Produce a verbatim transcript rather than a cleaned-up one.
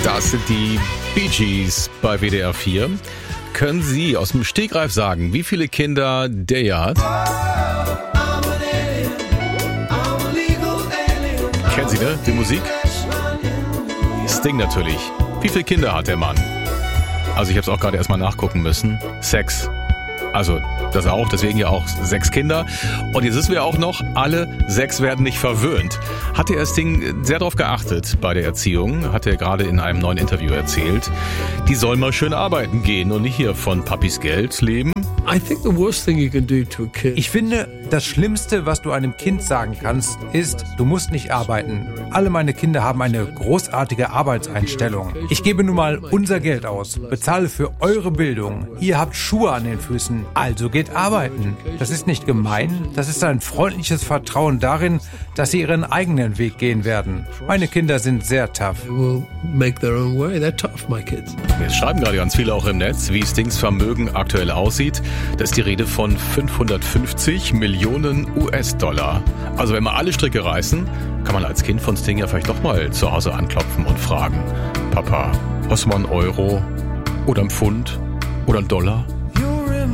Das sind die Bee Gees bei W D R vier. Können Sie aus dem Stegreif sagen, wie viele Kinder der hier hat? Kennen Sie, ne? Die Musik? Sting natürlich. Wie viele Kinder hat der Mann? Also ich habe es auch gerade erstmal nachgucken müssen. Sechs. Also das auch, deswegen ja auch sechs Kinder. Und jetzt wissen wir auch noch, alle sechs werden nicht verwöhnt. Hat der Sting sehr darauf geachtet bei der Erziehung, hat er gerade in einem neuen Interview erzählt. Die sollen mal schön arbeiten gehen und nicht hier von Papis Geld leben. I think the worst thing you can do to a kid. Ich finde, das Schlimmste, was du einem Kind sagen kannst, ist, du musst nicht arbeiten. Alle meine Kinder haben eine großartige Arbeitseinstellung. Ich gebe nun mal unser Geld aus, bezahle für eure Bildung. Ihr habt Schuhe an den Füßen, also geht arbeiten. Das ist nicht gemein, das ist ein freundliches Vertrauen darin, dass sie ihren eigenen Weg gehen werden. Meine Kinder sind sehr tough. They will make their own way. They're tough, my kids. Wir schreiben gerade ganz viele auch im Netz, wie Stings Vermögen aktuell aussieht. Da ist die Rede von fünfhundertfünfzig Millionen U S-Dollar. Also wenn wir alle Stricke reißen, kann man als Kind von Sting ja vielleicht doch mal zu Hause anklopfen und fragen: Papa, hast du mal einen Euro oder einen Pfund oder einen Dollar?